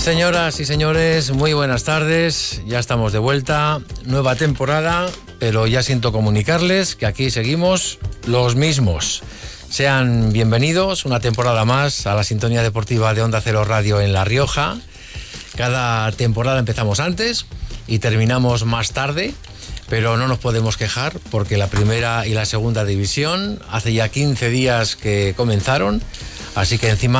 Señoras y señores, muy buenas tardes. Ya estamos de vuelta, nueva temporada, pero ya siento comunicarles que aquí seguimos los mismos. Sean bienvenidos una temporada más a la sintonía deportiva de Onda Cero Radio en La Rioja. Cada temporada empezamos antes y terminamos más tarde, pero no nos podemos quejar porque la primera y la segunda división hace ya 15 días que comenzaron, así que encima